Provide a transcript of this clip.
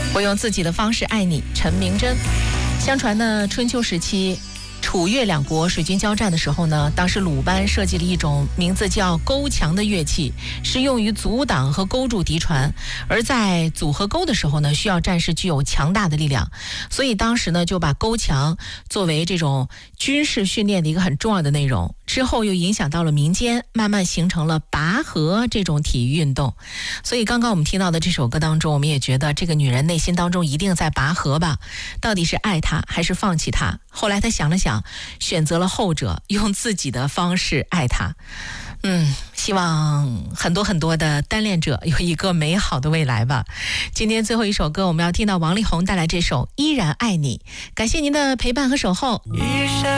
我用自己的方式爱你，陈明真。相传呢，春秋时期楚越两国水军交战的时候呢，当时鲁班设计了一种名字叫钩墙的乐器，是用于阻挡和勾住敌船，而在阻和勾的时候呢，需要战士具有强大的力量，所以当时呢就把钩墙作为这种军事训练的一个很重要的内容。之后又影响到了民间，慢慢形成了拔河这种体育运动。所以刚刚我们听到的这首歌当中，我们也觉得这个女人内心当中一定在拔河吧，到底是爱他还是放弃他？后来她想了想，选择了后者，用自己的方式爱他。希望很多很多的单恋者有一个美好的未来吧。今天最后一首歌，我们要听到王力宏带来这首《依然爱你》。感谢您的陪伴和守候。